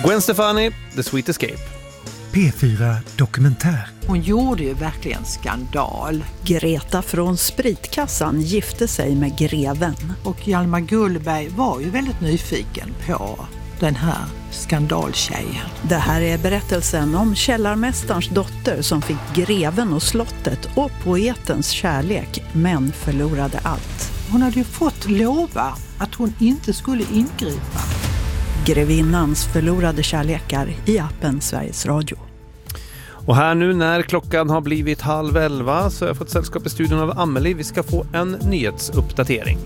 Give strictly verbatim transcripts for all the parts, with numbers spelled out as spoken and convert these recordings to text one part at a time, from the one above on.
Gwen Stefani, The Sweet Escape. P fyra Dokumentär. Hon gjorde ju verkligen skandal. Greta från Spritkassan gifte sig med greven. Och Hjalmar Gullberg var ju väldigt nyfiken på den här skandaltjejen. Det här är berättelsen om källarmästarens dotter som fick greven och slottet och poetens kärlek, men förlorade allt. Hon hade ju fått lova att hon inte skulle ingripa. Grevinnans förlorade kärlekar i appen Sveriges Radio. Och här nu när klockan har blivit halv elva så har jag fått sällskap i studion av Amelie. Vi ska få en nyhetsuppdatering.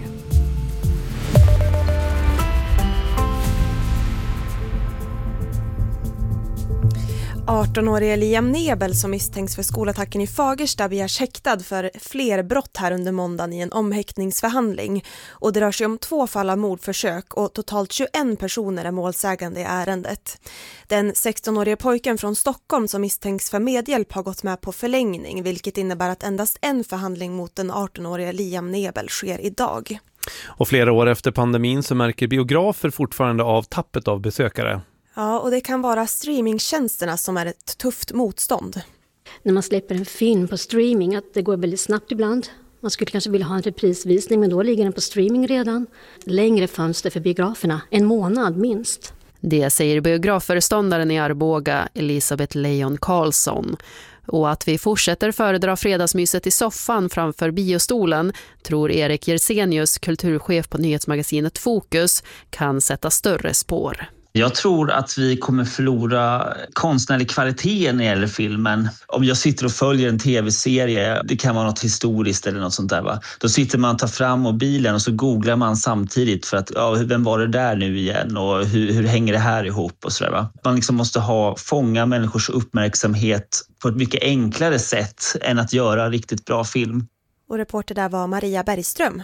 arton-årige Liam Nebel som misstänks för skolattacken i Fagersta begärs häktad för fler brott här under måndagen i en omhäktningsförhandling. Och det rör sig om två fall av mordförsök och totalt tjugoen personer är målsägande i ärendet. Den sexton-årige pojken från Stockholm som misstänks för medhjälp har gått med på förlängning, vilket innebär att endast en förhandling mot den arton-årige Liam Nebel sker idag. Och flera år efter pandemin så märker biografer fortfarande av tappet av besökare. Ja, och det kan vara streamingtjänsterna som är ett tufft motstånd. När man släpper en film på streaming, att det går väldigt snabbt ibland. Man skulle kanske vilja ha en reprisvisning, men då ligger den på streaming redan. Längre fönster för biograferna, en månad minst. Det säger biograföreståndaren i Arboga, Elisabeth Leon Karlsson. Och att vi fortsätter föredra fredagsmyset i soffan framför biostolen tror Erik Jersenius, kulturchef på nyhetsmagasinet Fokus, kan sätta större spår. Jag tror att vi kommer förlora konstnärlig kvalitet när det gäller filmen. Om jag sitter och följer en tv-serie, det kan vara något historiskt eller något sånt där, va? Då sitter man och tar fram mobilen och så googlar man samtidigt för att, ja, vem var det där nu igen och hur, hur hänger det här ihop och sådär, va? Man liksom måste ha, fånga människors uppmärksamhet på ett mycket enklare sätt än att göra riktigt bra film. Och reporter där var Maria Bergström.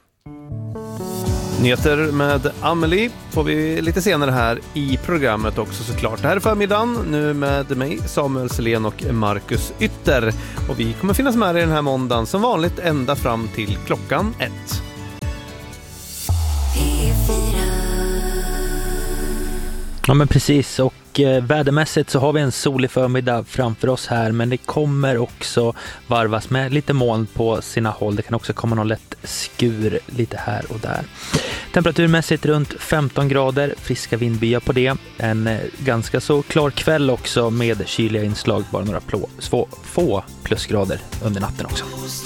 Nyheter med Amelie får vi lite senare här i programmet också såklart. Det här är förmiddagen nu med mig, Samuel Selén och Marcus Ytter. Och vi kommer finnas med i den här måndagen som vanligt ända fram till klockan ett. Ja men precis, och eh, vädermässigt så har vi en solig förmiddag framför oss här, men det kommer också varvas med lite moln på sina håll. Det kan också komma någon lätt skur lite här och där. Temperaturmässigt runt femton grader, friska vindbyar på det. En eh, ganska så klar kväll också med kyliga inslag, bara några plå, få, få plusgrader under natten också.